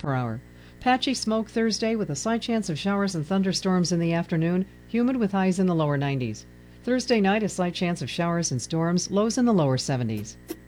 per hour. Patchy smoke Thursday with a slight chance of showers and thunderstorms in the afternoon, humid with highs in the lower 90s. Thursday night, a slight chance of showers and storms, lows in the lower 70s.